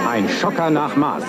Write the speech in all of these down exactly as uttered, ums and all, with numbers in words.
Ein Schocker nach Maß.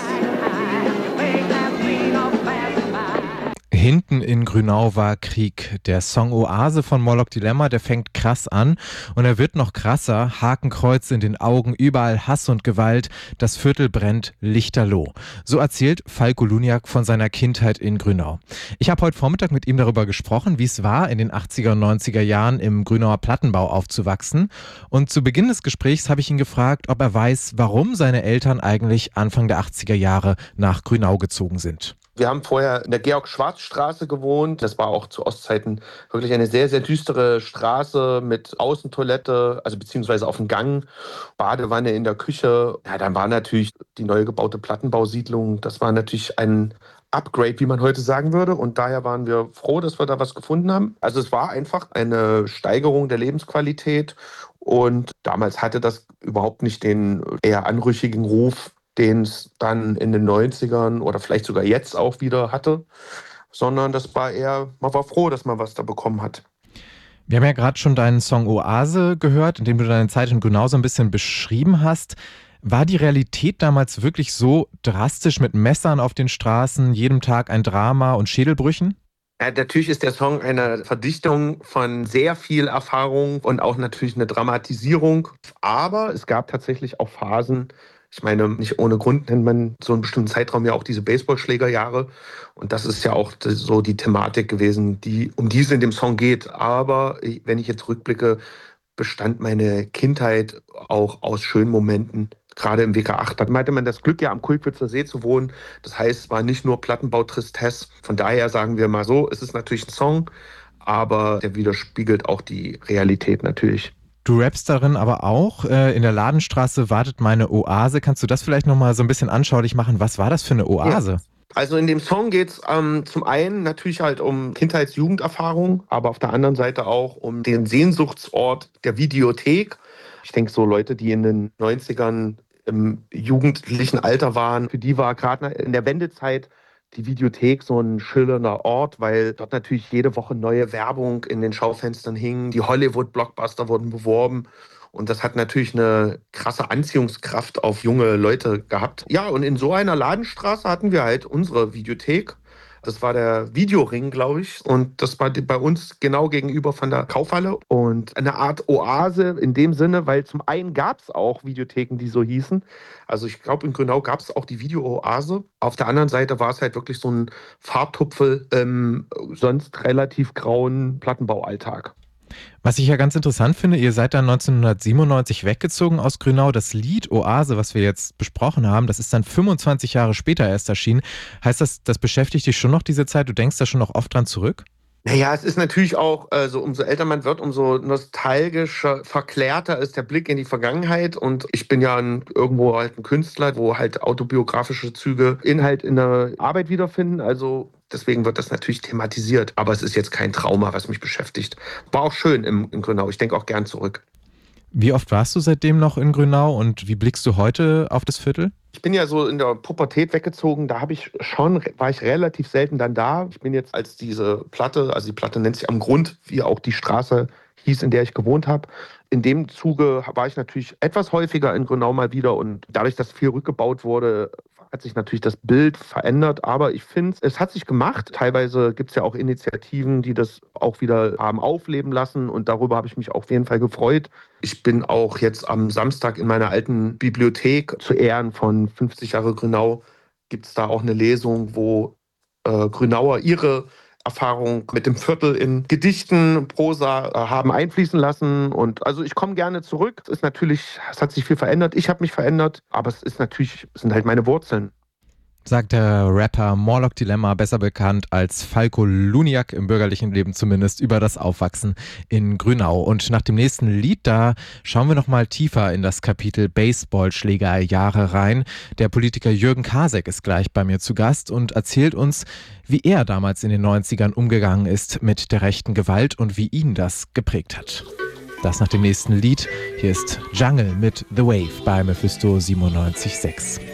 Hinten in Grünau war Krieg. Der Song Oase von Morlock Dilemma, der fängt krass an und er wird noch krasser. Hakenkreuz in den Augen, überall Hass und Gewalt. Das Viertel brennt lichterloh. So erzählt Falko Luniak von seiner Kindheit in Grünau. Ich habe heute Vormittag mit ihm darüber gesprochen, wie es war, in den achtziger und neunziger Jahren im Grünauer Plattenbau aufzuwachsen. Und zu Beginn des Gesprächs habe ich ihn gefragt, ob er weiß, warum seine Eltern eigentlich Anfang der achtziger Jahre nach Grünau gezogen sind. Wir haben vorher in der Georg-Schwarz-Straße gewohnt. Das war auch zu Ostzeiten wirklich eine sehr, sehr düstere Straße mit Außentoilette, also beziehungsweise auf dem Gang, Badewanne in der Küche. Ja, dann war natürlich die neu gebaute Plattenbausiedlung, das war natürlich ein Upgrade, wie man heute sagen würde. Und daher waren wir froh, dass wir da was gefunden haben. Also es war einfach eine Steigerung der Lebensqualität. Und damals hatte das überhaupt nicht den eher anrüchigen Ruf, den es dann in den neunzigern oder vielleicht sogar jetzt auch wieder hatte, sondern das war eher, man war froh, dass man was da bekommen hat. Wir haben ja gerade schon deinen Song Oase gehört, in dem du deine Zeit in Grünau so ein bisschen beschrieben hast. War die Realität damals wirklich so drastisch mit Messern auf den Straßen, jedem Tag ein Drama und Schädelbrüchen? Ja, natürlich ist der Song eine Verdichtung von sehr viel Erfahrung und auch natürlich eine Dramatisierung. Aber es gab tatsächlich auch Phasen, ich meine, nicht ohne Grund nennt man so einen bestimmten Zeitraum ja auch diese Baseballschlägerjahre. Und das ist ja auch so die Thematik gewesen, die, um die es in dem Song geht. Aber wenn ich jetzt rückblicke, bestand meine Kindheit auch aus schönen Momenten. Gerade im W K acht hatte man das Glück, ja am Kulkwitzer See zu wohnen. Das heißt, es war nicht nur Plattenbau-Tristesse. Von daher sagen wir mal so, es ist natürlich ein Song, aber der widerspiegelt auch die Realität natürlich. Du rappst darin aber auch, äh, in der Ladenstraße wartet meine Oase. Kannst du das vielleicht nochmal so ein bisschen anschaulich machen? Was war das für eine Oase? Ja. Also in dem Song geht es ähm, zum einen natürlich halt um Kindheits-Jugenderfahrung, aber auf der anderen Seite auch um den Sehnsuchtsort der Videothek. Ich denke, so Leute, die in den neunzigern im jugendlichen Alter waren, für die war gerade in der Wendezeit die Videothek so ein schillernder Ort, weil dort natürlich jede Woche neue Werbung in den Schaufenstern hing. Die Hollywood-Blockbuster wurden beworben. Und das hat natürlich eine krasse Anziehungskraft auf junge Leute gehabt. Ja, und in so einer Ladenstraße hatten wir halt unsere Videothek. Das war der Videoring, glaube ich. Und das war bei uns genau gegenüber von der Kaufhalle. Und eine Art Oase in dem Sinne, weil zum einen gab es auch Videotheken, die so hießen. Also ich glaube, in Grünau gab es auch die Video-Oase. Auf der anderen Seite war es halt wirklich so ein Farbtupfel im sonst relativ grauen Plattenbaualltag. Was ich ja ganz interessant finde, ihr seid dann neunzehnhundertsiebenundneunzig weggezogen aus Grünau. Das Lied Oase, was wir jetzt besprochen haben, das ist dann fünfundzwanzig Jahre später erst erschienen. Heißt das, das beschäftigt dich schon noch diese Zeit? Du denkst da schon noch oft dran zurück? Naja, es ist natürlich auch, also umso älter man wird, umso nostalgischer, verklärter ist der Blick in die Vergangenheit. Und ich bin ja ein, irgendwo halt ein Künstler, wo halt autobiografische Züge Inhalt in der Arbeit wiederfinden. Also deswegen wird das natürlich thematisiert. Aber es ist jetzt kein Trauma, was mich beschäftigt. War auch schön im, in Grünau. Ich denke auch gern zurück. Wie oft warst du seitdem noch in Grünau und wie blickst du heute auf das Viertel? Ich bin ja so in der Pubertät weggezogen, da habe ich schon, war ich relativ selten dann da. Ich bin jetzt, als diese Platte, also die Platte nennt sich Am Grund, wie auch die Straße hieß, in der ich gewohnt habe. In dem Zuge war ich natürlich etwas häufiger in Grünau mal wieder und dadurch, dass viel rückgebaut wurde, hat sich natürlich das Bild verändert, aber ich finde, es hat sich gemacht. Teilweise gibt es ja auch Initiativen, die das auch wieder haben aufleben lassen und darüber habe ich mich auf jeden Fall gefreut. Ich bin auch jetzt am Samstag in meiner alten Bibliothek zu Ehren von fünfzig Jahre Grünau, gibt es da auch eine Lesung, wo äh, Grünauer ihre Erfahrung mit dem Viertel in Gedichten, Prosa äh, haben einfließen lassen. Und also ich komme gerne zurück. Es ist natürlich, es hat sich viel verändert. Ich habe mich verändert, aber es ist natürlich, es sind halt meine Wurzeln. Sagt der Rapper Morlock Dilemma, besser bekannt als Falko Luniak, im bürgerlichen Leben zumindest, über das Aufwachsen in Grünau. Und nach dem nächsten Lied, da schauen wir nochmal tiefer in das Kapitel Baseballschlägerjahre rein. Der Politiker Jürgen Kasek ist gleich bei mir zu Gast und erzählt uns, wie er damals in den neunzigern umgegangen ist mit der rechten Gewalt und wie ihn das geprägt hat. Das nach dem nächsten Lied. Hier ist Jungle mit The Wave bei Mephisto siebenundneunzig Komma sechs.